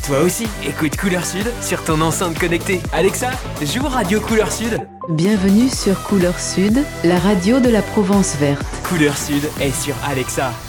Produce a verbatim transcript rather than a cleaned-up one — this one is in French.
Toi aussi, écoute Couleur Sud sur ton enceinte connectée. Alexa, joue Radio Couleur Sud. Bienvenue sur Couleur Sud, la radio de la Provence verte. Couleur Sud est sur Alexa.